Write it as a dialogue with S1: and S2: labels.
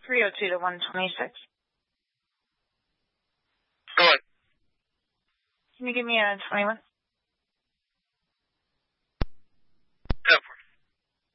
S1: 302 to 126.
S2: Go ahead.
S1: Can you give me a 21?